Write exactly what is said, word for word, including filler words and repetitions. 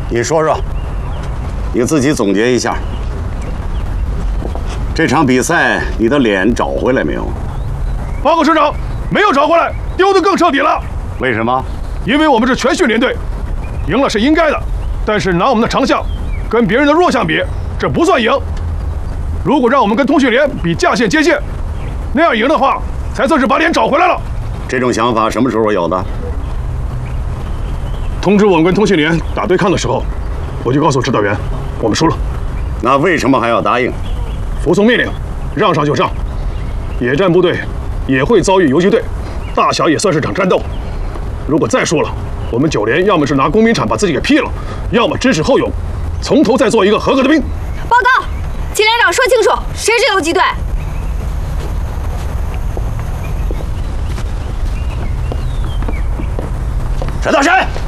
你说说，你自己总结一下，这场比赛你的脸找回来没有？ 报告师长，没有找回来，丢得更彻底了。 为什么？ 因为我们是全训练队，赢了是应该的，但是拿我们的长项跟别人的弱项比，这不算赢。如果让我们跟通讯连比架线接线，那样赢的话，才算是把脸找回来了。 这种想法什么时候有的？ 通知我们跟通讯连打对抗的时候，我就告诉指导员，我们输了。 那为什么还要答应？ 服从命令，让上就上。野战部队也会遭遇游击队，大小也算是场战斗。如果再输了，我们九连要么是拿工兵铲把自己给劈了，要么知耻后勇，从头再做一个合格的兵。 报告，秦连长说清楚，谁是游击队？ 陈大山。